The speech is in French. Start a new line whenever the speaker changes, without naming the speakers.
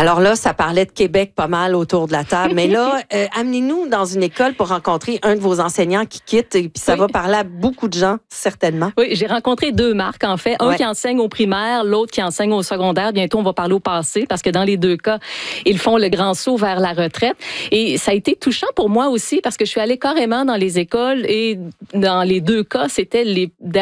Alors là, ça parlait de Québec pas mal autour de la table. Mais là, amenez-nous dans une école pour rencontrer un de vos enseignants qui quitte. Et puis ça va parler à beaucoup de gens, certainement.
Oui, j'ai rencontré 2 Marc, en fait. Un qui enseigne au primaire, l'autre qui enseigne au secondaire. Bientôt, on va parler au passé parce que dans les 2 cas, ils font le grand saut vers la retraite. Et ça a été touchant pour moi aussi parce que je suis allée carrément dans les écoles et dans les 2 cas, c'était les